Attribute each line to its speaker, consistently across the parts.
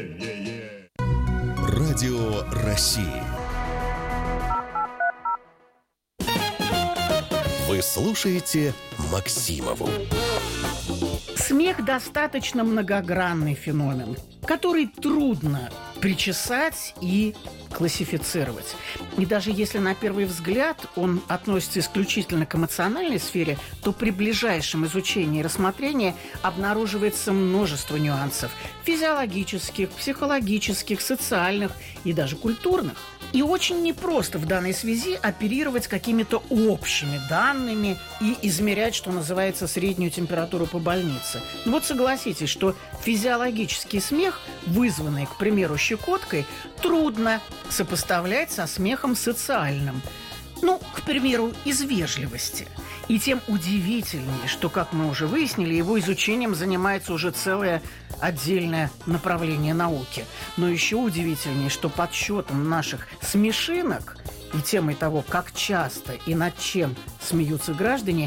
Speaker 1: Радио России. Вы слушаете Максимову.
Speaker 2: Смех достаточно многогранный феномен, который трудно причесать и классифицировать. И даже если на первый взгляд он относится исключительно к эмоциональной сфере, то при ближайшем изучении и рассмотрении обнаруживается множество нюансов – физиологических, психологических, социальных и даже культурных. И очень непросто в данной связи оперировать какими-то общими данными и измерять, что называется, среднюю температуру по больнице. Ну вот согласитесь, что физиологический смех, вызванный, к примеру, щекоткой, трудно сопоставлять со смехом социальным. Ну, к примеру, из вежливости. И тем удивительнее, что, как мы уже выяснили, его изучением занимается уже целое отдельное направление науки. Но еще удивительнее, что подсчетом наших смешинок и темой того, как часто и над чем смеются граждане,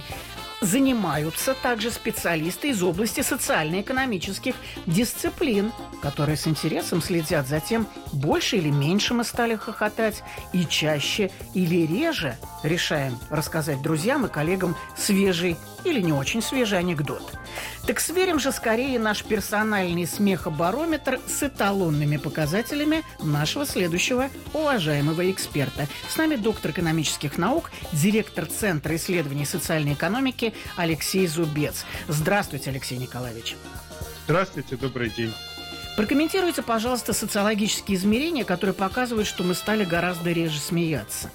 Speaker 2: занимаются также специалисты из области социально-экономических дисциплин, которые с интересом следят за тем, больше или меньше мы стали хохотать, и чаще или реже решаем рассказать друзьям и коллегам свежий или не очень свежий анекдот. Так сверим же скорее наш персональный смехобарометр с эталонными показателями нашего следующего уважаемого эксперта. С нами доктор экономических наук, директор Центра исследований социальной экономики Алексей Зубец. Здравствуйте, Алексей Николаевич.
Speaker 3: Здравствуйте, добрый день.
Speaker 2: Прокомментируйте, пожалуйста, социологические измерения, которые показывают, что мы стали гораздо реже смеяться.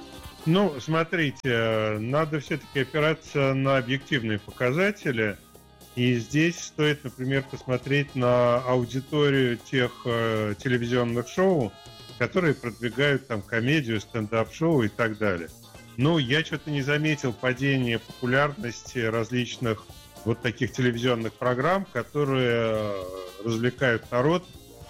Speaker 3: Ну, смотрите, надо все-таки опираться на объективные показатели. И здесь стоит, например, посмотреть на аудиторию тех телевизионных шоу, которые продвигают там комедию, стендап-шоу и так далее. Ну, я что-то не заметил падения популярности различных вот таких телевизионных программ, которые развлекают народ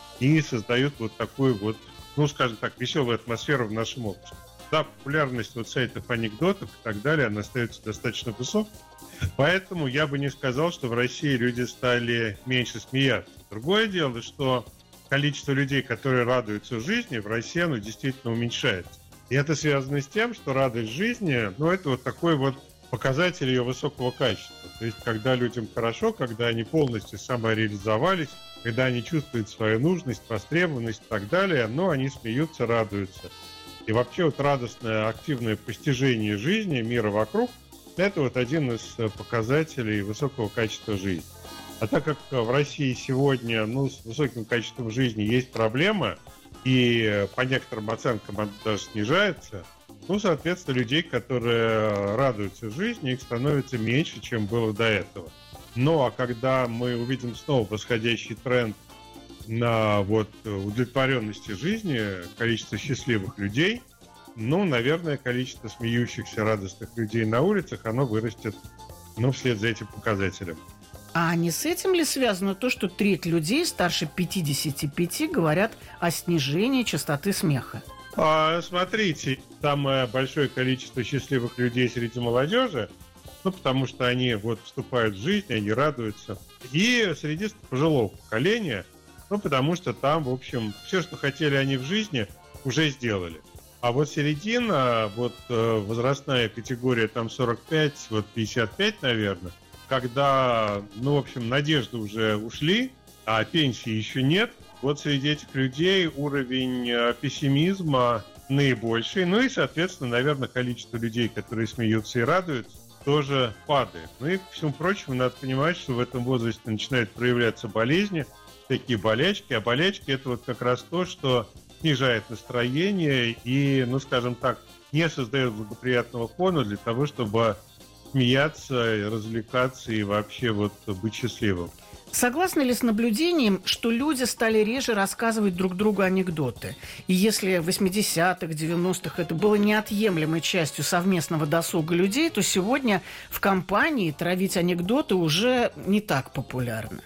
Speaker 3: и создают вот такую вот, ну, скажем так, веселую атмосферу в нашем обществе. Да, популярность вот сайтов анекдотов и так далее, она остается достаточно высокой. Поэтому я бы не сказал, что в России люди стали меньше смеяться. Другое дело, что количество людей, которые радуются жизни, в России оно действительно уменьшается. И это связано с тем, что радость жизни, ну, это вот такой вот показатель ее высокого качества. То есть, когда людям хорошо, когда они полностью самореализовались, когда они чувствуют свою нужность, востребованность и так далее, но они смеются, радуются. И вообще вот радостное, активное постижение жизни, мира вокруг, это вот один из показателей высокого качества жизни. А так как в России сегодня, ну, с высоким качеством жизни есть проблема, и по некоторым оценкам она даже снижается, ну, соответственно, людей, которые радуются жизни, их становится меньше, чем было до этого. Ну, а когда мы увидим снова восходящий тренд на вот удовлетворенности жизни, количество счастливых людей, ну, наверное, количество смеющихся, радостных людей на улицах, оно вырастет, ну, вслед за этим показателем.
Speaker 2: А не с этим ли связано то, что треть людей старше 55 говорят о снижении частоты смеха?
Speaker 3: Смотрите, самое большое количество счастливых людей среди молодежи, ну, потому что они вот вступают в жизнь, они радуются. И среди пожилого поколения, ну, потому что там, в общем, все, что хотели они в жизни, уже сделали. А вот середина, вот возрастная категория, там 45, вот 55, наверное, когда, ну, в общем, надежды уже ушли, а пенсии еще нет, вот среди этих людей уровень пессимизма наибольший, ну и, соответственно, наверное, количество людей, которые смеются и радуются, тоже падает. Ну и, ко всему прочему, надо понимать, что в этом возрасте начинают проявляться болезни, такие болячки, а болячки – это вот как раз то, что снижает настроение и, ну, скажем так, не создает благоприятного фона для того, чтобы смеяться, развлекаться и вообще вот быть счастливым.
Speaker 2: Согласны ли с наблюдением, что люди стали реже рассказывать друг другу анекдоты? И если в 80-х, 90-х это было неотъемлемой частью совместного досуга людей, то сегодня в компании травить анекдоты уже не так популярно.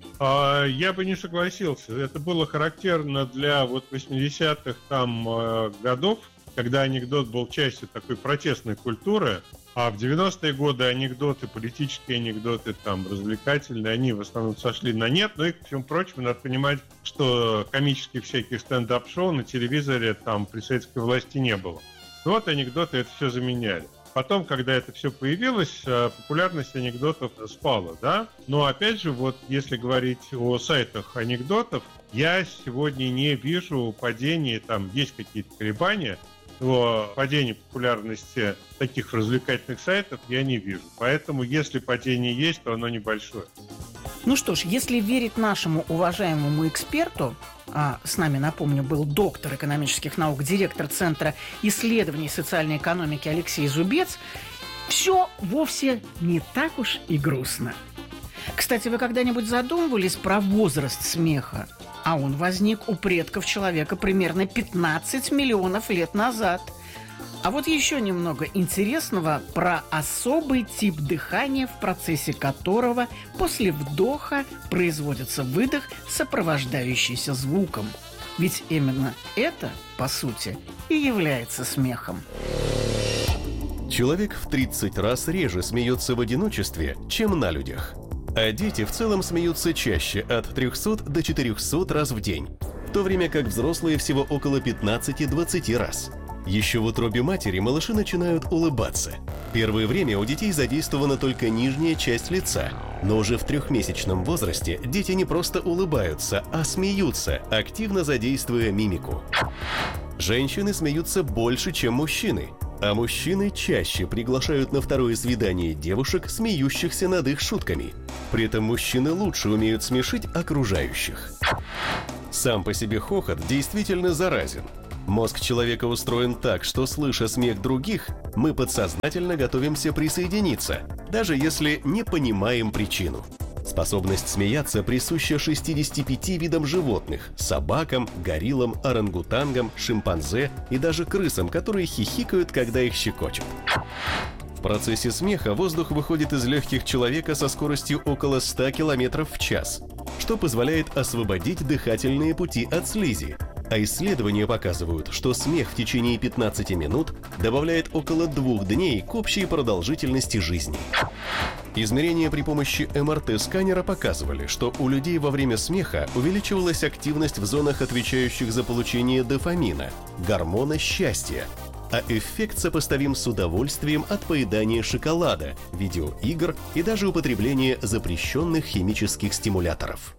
Speaker 3: Я бы не согласился. Это было характерно для вот 80-х там годов, когда анекдот был частью такой протестной культуры, а в 90-е годы анекдоты, политические анекдоты, там, развлекательные, они в основном сошли на нет. Но и, ко всему прочему, надо понимать, что комических всяких стендап-шоу на телевизоре там при советской власти не было. Ну вот анекдоты это все заменяли. Потом, когда это все появилось, популярность анекдотов спала, да? Но опять же, вот если говорить о сайтах анекдотов, я сегодня не вижу падения, там есть какие-то колебания, но падения популярности таких развлекательных сайтов я не вижу. Поэтому, если падение есть, то оно небольшое.
Speaker 2: Ну что ж, если верить нашему уважаемому эксперту, а с нами, напомню, был доктор экономических наук, директор Центра исследований социальной экономики Алексей Зубец, все вовсе не так уж и грустно. Кстати, вы когда-нибудь задумывались про возраст смеха? А он возник у предков человека примерно 15 миллионов лет назад. А вот еще немного интересного про особый тип дыхания, в процессе которого после вдоха производится выдох, сопровождающийся звуком. Ведь именно это, по сути, и является смехом.
Speaker 1: Человек в 30 раз реже смеется в одиночестве, чем на людях. А дети в целом смеются чаще, от 300 до 400 раз в день, в то время как взрослые всего около 15-20 раз. Еще в утробе матери малыши начинают улыбаться. Первое время у детей задействована только нижняя часть лица, но уже в 3-месячном возрасте дети не просто улыбаются, а смеются, активно задействуя мимику. Женщины смеются больше, чем мужчины, а мужчины чаще приглашают на второе свидание девушек, смеющихся над их шутками. При этом мужчины лучше умеют смешить окружающих. Сам по себе хохот действительно заразен. Мозг человека устроен так, что, слыша смех других, мы подсознательно готовимся присоединиться, даже если не понимаем причину. Способность смеяться присуща 65 видам животных – собакам, гориллам, орангутангам, шимпанзе и даже крысам, которые хихикают, когда их щекочут. В процессе смеха воздух выходит из легких человека со скоростью около 100 км в час, что позволяет освободить дыхательные пути от слизи. А исследования показывают, что смех в течение 15 минут добавляет около 2 дней к общей продолжительности жизни. Измерения при помощи МРТ-сканера показывали, что у людей во время смеха увеличивалась активность в зонах, отвечающих за получение дофамина, гормона счастья, а эффект сопоставим с удовольствием от поедания шоколада, видеоигр и даже употребления запрещенных химических стимуляторов.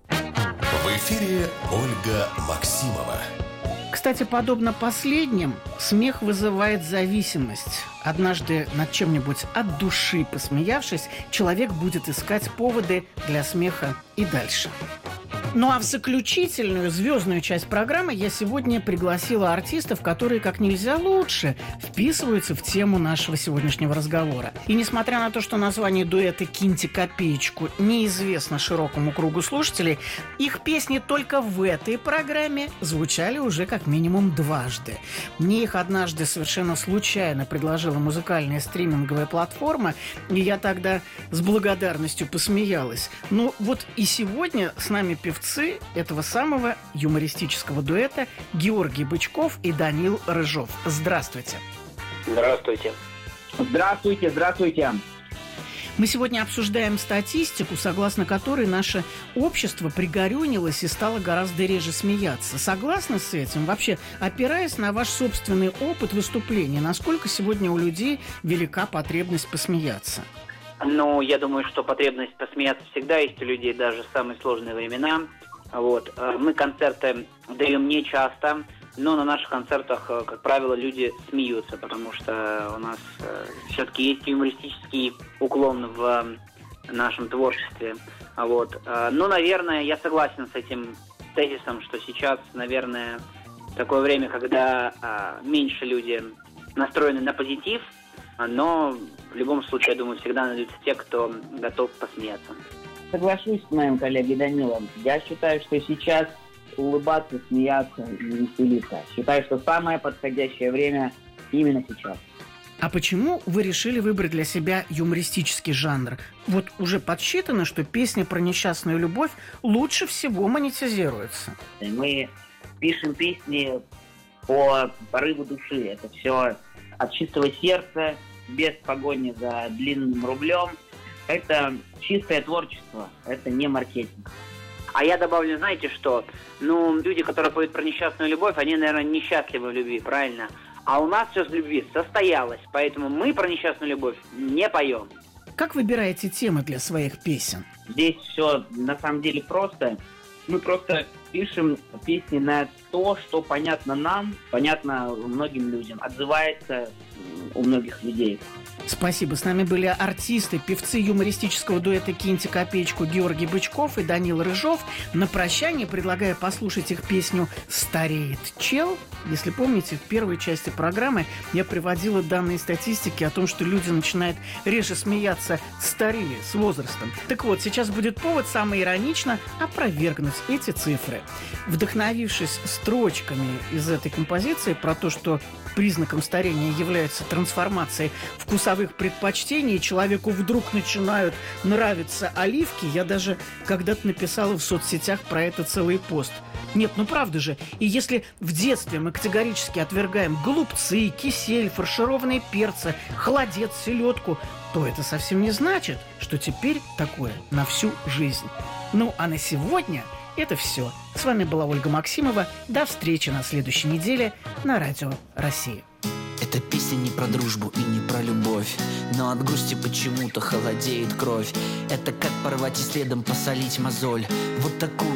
Speaker 1: В эфире Ольга Максимова.
Speaker 2: Кстати, подобно последним, смех вызывает зависимость. Однажды над чем-нибудь от души посмеявшись, человек будет искать поводы для смеха и дальше. Ну а в заключительную звездную часть программы я сегодня пригласила артистов, которые как нельзя лучше вписываются в тему нашего сегодняшнего разговора. И несмотря на то, что название дуэта «Киньте копеечку» неизвестно широкому кругу слушателей, их песни только в этой программе звучали уже как минимум дважды. Мне их однажды совершенно случайно предложила музыкальная стриминговая платформа, и я тогда с благодарностью посмеялась. Ну вот и сегодня с нами певцы этого самого юмористического дуэта Георгий Бычков и Данил Рыжов. Здравствуйте.
Speaker 4: Здравствуйте. Здравствуйте, здравствуйте.
Speaker 2: Мы сегодня обсуждаем статистику, согласно которой наше общество пригорюнилось и стало гораздо реже смеяться. Согласны с этим? Вообще, опираясь на ваш собственный опыт выступления, насколько сегодня у людей велика потребность посмеяться?
Speaker 4: Ну, я думаю, что потребность посмеяться всегда есть у людей, даже в самые сложные времена. Вот. Мы концерты даем не часто, но на наших концертах, как правило, люди смеются, потому что у нас все-таки есть юмористический уклон в нашем творчестве. Вот. Но, наверное, я согласен с этим тезисом, что сейчас, наверное, такое время, когда меньше люди настроены на позитив, но в любом случае, я думаю, всегда найдутся те, кто готов посмеяться.
Speaker 5: Соглашусь с моим коллегой Данилом. Я считаю, что сейчас улыбаться, смеяться и веселиться. Считаю, что самое подходящее время именно сейчас.
Speaker 2: А почему вы решили выбрать для себя юмористический жанр? Вот уже подсчитано, что песня про несчастную любовь лучше всего монетизируется.
Speaker 5: Мы пишем песни по порыву души. Это все от чистого сердца, без погони за длинным рублем. Это чистое творчество, это не маркетинг.
Speaker 4: А я добавлю, знаете что? Люди, которые поют про несчастную любовь, они, наверное, несчастливы в любви, правильно? А у нас все с любви состоялось, поэтому мы про несчастную любовь не поем.
Speaker 2: Как выбираете темы для своих песен?
Speaker 5: Здесь все на самом деле просто. Мы просто пишем песни на то, что понятно нам, понятно многим людям, отзывается у многих людей.
Speaker 2: Спасибо. С нами были артисты, певцы юмористического дуэта «Киньте копеечку» Георгий Бычков и Данил Рыжов. На прощание предлагаю послушать их песню «Стареет чел». Если помните, в первой части программы я приводила данные статистики о том, что люди начинают реже смеяться старее, с возрастом. Так вот, сейчас будет повод самоиронично опровергнуть эти цифры. Вдохновившись строчками из этой композиции про то, что признаком старения является трансформация вкусовых предпочтений, человеку вдруг начинают нравиться оливки, я даже когда-то написала в соцсетях про это целый пост. Нет, правда же. И если в детстве мы категорически отвергаем голубцы, кисель, фаршированные перцы, холодец, селедку, то это совсем не значит, что теперь такое на всю жизнь. А на сегодня это все. С вами была Ольга Максимова. До встречи на следующей неделе на Радио Россия.
Speaker 6: Эта песня не про дружбу и не про любовь, но от грусти почему-то холодеет кровь. Это как порвать и следом посолить мозоль. Вот такую